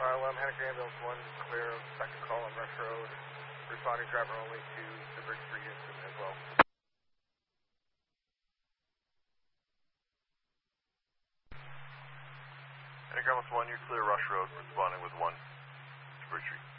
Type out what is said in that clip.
Henniker Ambulance 1, clear of second call on Rush Road. Responding driver only to the Bridge Street incident as well. Henniker Ambulance 1, you're clear Rush Road, responding with 1 to Bridge Street.